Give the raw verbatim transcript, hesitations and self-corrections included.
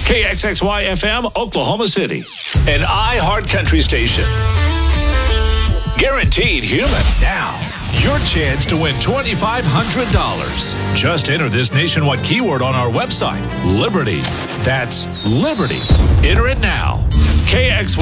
K X X Y F M, Oklahoma City. An iHeart Country station. Guaranteed human. Now, your chance to win twenty-five hundred dollars. Just enter this nationwide keyword on our website, Liberty. That's Liberty. Enter it now. K X